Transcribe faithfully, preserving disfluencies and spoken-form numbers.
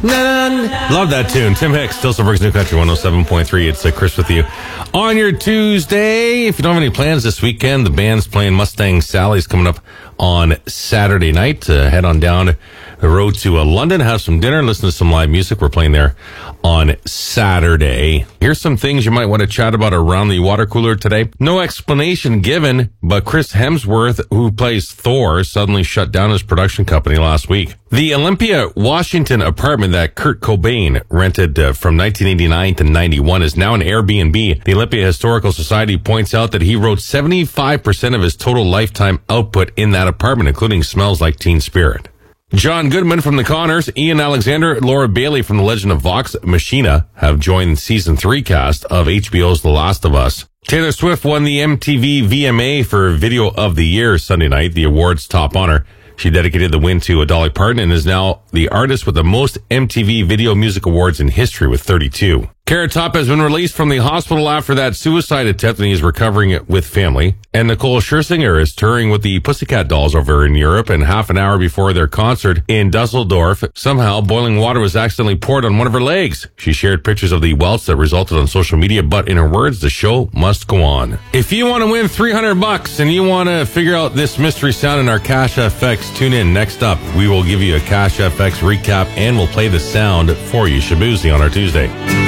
None. Love that tune. Tim Hicks, Stillsburg's New Country one oh seven point three. It's uh, Chris with you on your Tuesday. If you don't have any plans this weekend, the band's playing Mustang Sally's coming up on Saturday night. Uh, head on down the road to uh, London, have some dinner, and listen to some live music. We're playing there on Saturday. Here's some things you might want to chat about around the water cooler today. No explanation given, but Chris Hemsworth, who plays Thor, suddenly shut down his production company last week. The Olympia, Washington apartment that Kurt Cobain rented uh, from nineteen eighty-nine to ninety-one is now an Airbnb. The Olympia Historical Society points out that he wrote seventy-five percent of his total lifetime output in that apartment, including Smells Like Teen Spirit. John Goodman from The Connors, Ian Alexander, Laura Bailey from The Legend of Vox Machina have joined season three cast of H B O's The Last of Us. Taylor Swift won the M T V V M A for Video of the Year Sunday night, the award's top honor. She dedicated the win to Dolly Parton and is now the artist with the most M T V Video Music Awards in history with thirty-two. Carrot Top has been released from the hospital after that suicide attempt and he's recovering it with family. And Nicole Scherzinger is touring with the Pussycat Dolls over in Europe, and half an hour before their concert in Dusseldorf, somehow boiling water was accidentally poured on one of her legs. She shared pictures of the welts that resulted on social media, but in her words, the show must go on. If you want to win three hundred bucks and you want to figure out this mystery sound in our Cash F X, tune in. Next up, we will give you a Cash F X recap and we'll play the sound for you. Shabuzi on our Tuesday.